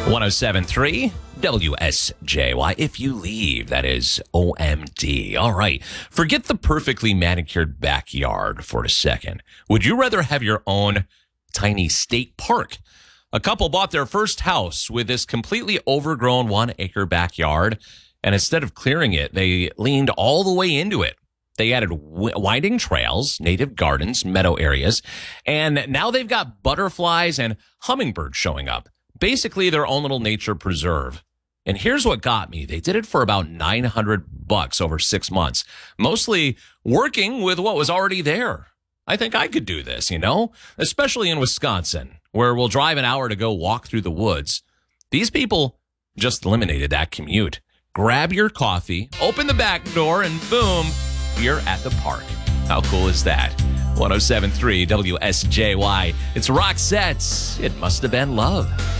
107.3 WSJY. If you leave, that is OMD. All right. Forget the perfectly manicured backyard for a second. Would you rather have your own tiny state park? A couple bought their first house with this completely overgrown 1 acre backyard. And instead of clearing it, they leaned all the way into it. They added winding trails, native gardens, meadow areas, and now they've got butterflies and hummingbirds showing up. Basically their own little nature preserve. And here's what got me. They did it for about $900 over 6 months, mostly working with what was already there. I think I could do this, especially in Wisconsin, where we'll drive an hour to go walk through the woods. These people just eliminated that commute. Grab your coffee, open the back door, and boom, you're at the park. How cool is that? 107.3 WSJY. It's Roxette. It must have been love.